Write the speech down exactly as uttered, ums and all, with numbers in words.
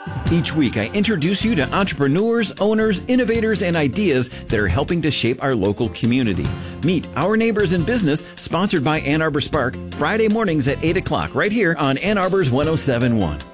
Each week, I introduce you to entrepreneurs, owners, innovators, and ideas that are helping to shape our local community. Meet Our Neighbors in Business, sponsored by Ann Arbor Spark, Friday mornings at eight o'clock, right here on Ann Arbor's one oh seven point one.